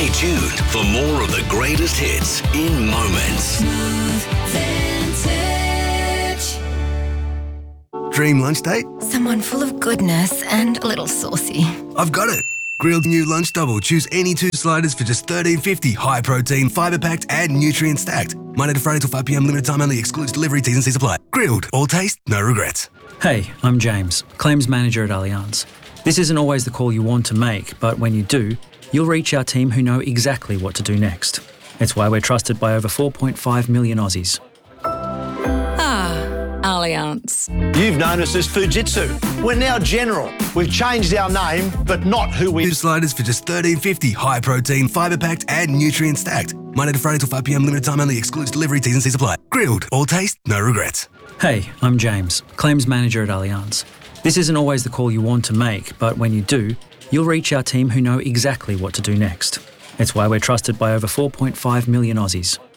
Stay tuned for more of the greatest hits in moments. Dream lunch date? Someone full of goodness and a little saucy. I've got it. Grilled new lunch double. Choose any 2 sliders for just $13.50. High protein, fibre packed and nutrient stacked. Monday to Friday till 5 p.m. Limited time only. Excludes delivery. T's and C's apply. Grilled. All taste, no regrets. Hey, I'm James, Claims Manager at Allianz. This isn't always the call you want to make, but when you do, you'll reach our team who know exactly what to do next. It's why we're trusted by over 4.5 million Aussies. Allianz. You've known us as Fujitsu. We're now General. We've changed our name, but not who we... 2 sliders for just $13.50. High protein, fibre packed and nutrient stacked. Monday to Friday till 5 p.m. Limited time only. Excludes delivery. T's and C's apply. Grilled. All taste, no regrets. Hey, I'm James, Claims Manager at Allianz. This isn't always the call you want to make, but when you do, you'll reach our team who know exactly what to do next. It's why we're trusted by over 4.5 million Aussies.